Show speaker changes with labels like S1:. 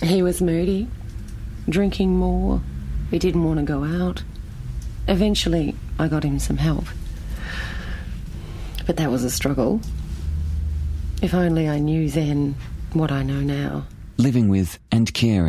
S1: He was moody, drinking more. He didn't want to go out. Eventually, I got him some help. But that was a struggle. If only I knew then what I know now.
S2: Living with and caring